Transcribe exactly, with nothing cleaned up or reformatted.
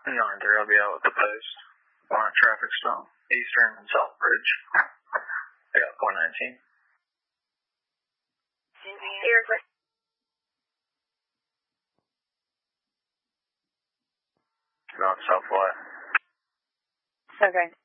nine three, I'll be out at the post. On a traffic stop. Eastern and South Bridge. I got four nineteen. Not South Flat. Okay.